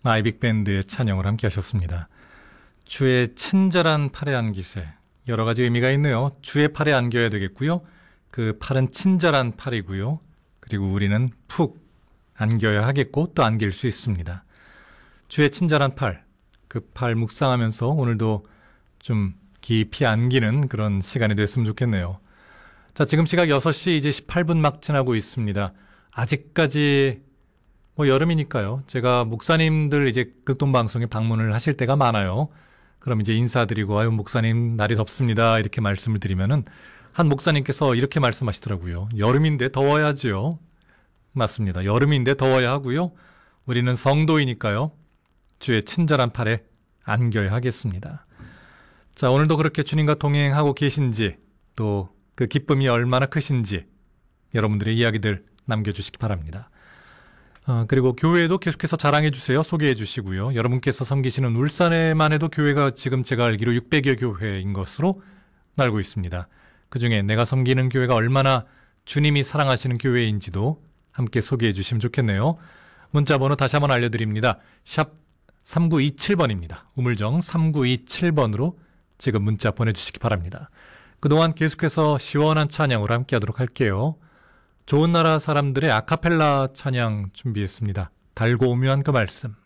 아이빅밴드의 찬양을 함께 하셨습니다. 주의 친절한 팔에 안기세. 여러 가지 의미가 있네요. 주의 팔에 안겨야 되겠고요. 그 팔은 친절한 팔이고요. 그리고 우리는 푹 안겨야 하겠고 또 안길 수 있습니다. 주의 친절한 팔, 그 팔 묵상하면서 오늘도 좀 깊이 안기는 그런 시간이 됐으면 좋겠네요. 자, 지금 시각 6시 이제 18분 막 지나고 있습니다. 아직까지 여름이니까요. 제가 목사님들 이제 극동방송에 방문을 하실 때가 많아요. 그럼 이제 인사드리고 아유 목사님 날이 덥습니다 이렇게 말씀을 드리면은 한 목사님께서 이렇게 말씀하시더라고요. 여름인데 더워야지요. 맞습니다. 여름인데 더워야 하고요. 우리는 성도이니까요. 주의 친절한 팔에 안겨야 하겠습니다. 자, 오늘도 그렇게 주님과 동행하고 계신지 또 그 기쁨이 얼마나 크신지 여러분들의 이야기들 남겨주시기 바랍니다. 그리고 교회도 계속해서 자랑해 주세요. 소개해 주시고요. 여러분께서 섬기시는 울산에만 해도 교회가 지금 제가 알기로 600여 교회인 것으로 알고 있습니다. 그중에 내가 섬기는 교회가 얼마나 주님이 사랑하시는 교회인지도 함께 소개해 주시면 좋겠네요. 문자번호 다시 한번 알려드립니다. 샵 3927번입니다. 우물정 3927번으로 지금 문자 보내주시기 바랍니다. 그동안 계속해서 시원한 찬양으로 함께 하도록 할게요. 좋은 나라 사람들의 아카펠라 찬양 준비했습니다. 달고 오묘한 그 말씀.